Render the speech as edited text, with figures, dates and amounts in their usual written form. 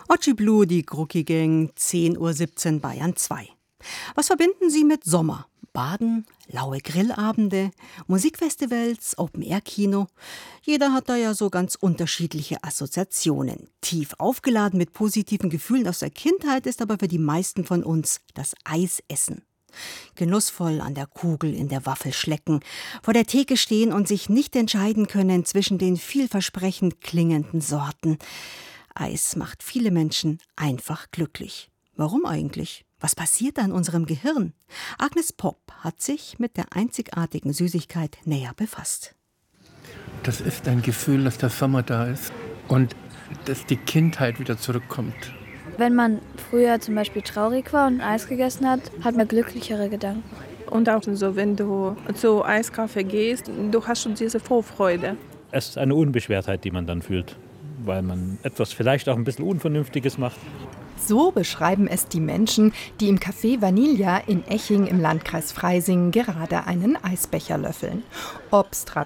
Otschi Blue, die Grucki Gang, 10:17 Uhr Bayern 2. Was verbinden Sie mit Sommer? Baden, laue Grillabende, Musikfestivals, Open-Air-Kino. Jeder hat da ja so ganz unterschiedliche Assoziationen. Tief aufgeladen mit positiven Gefühlen aus der Kindheit ist aber für die meisten von uns das Eisessen. Genussvoll an der Kugel in der Waffel schlecken, vor der Theke stehen und sich nicht entscheiden können zwischen den vielversprechend klingenden Sorten. Eis macht viele Menschen einfach glücklich. Warum eigentlich? Was passiert da in unserem Gehirn? Agnes Popp hat sich mit der einzigartigen Süßigkeit näher befasst. Das ist ein Gefühl, dass der Sommer da ist und dass die Kindheit wieder zurückkommt. Wenn man früher zum Beispiel traurig war und Eis gegessen hat, hat man glücklichere Gedanken. Und auch so, wenn du zu Eiskaffee gehst, du hast schon diese Vorfreude. Es ist eine Unbeschwertheit, die man dann fühlt, weil man etwas vielleicht auch ein bisschen Unvernünftiges macht. So beschreiben es die Menschen, die im Café Vanilla in Eching im Landkreis Freising gerade einen Eisbecher löffeln. Ob